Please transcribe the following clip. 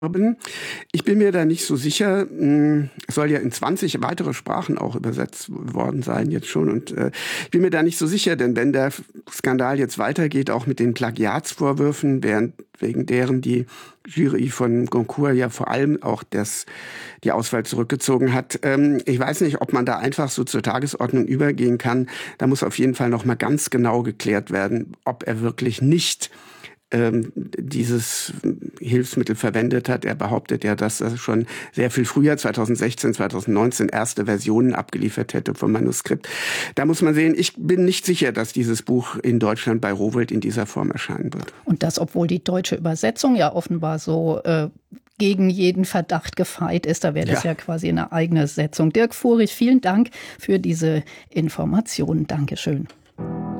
Ich bin mir da nicht so sicher. Es soll ja in 20 weitere Sprachen auch übersetzt worden sein jetzt schon. Und ich bin mir da nicht so sicher, denn wenn der Skandal jetzt weitergeht, auch mit den Plagiatsvorwürfen, wegen deren die Jury von Goncourt ja vor allem auch die Auswahl zurückgezogen hat. Ich weiß nicht, ob man da einfach so zur Tagesordnung übergehen kann. Da muss auf jeden Fall noch mal ganz genau geklärt werden, ob er wirklich nicht dieses Hilfsmittel verwendet hat. Er behauptet ja, dass er schon sehr viel früher, 2016, 2019, erste Versionen abgeliefert hätte vom Manuskript. Da muss man sehen, ich bin nicht sicher, dass dieses Buch in Deutschland bei Rowohlt in dieser Form erscheinen wird. Und das, obwohl die deutsche Übersetzung ja offenbar so gegen jeden Verdacht gefeit ist. Da wäre das ja quasi eine eigene Setzung. Dirk Furich, vielen Dank für diese Informationen. Dankeschön.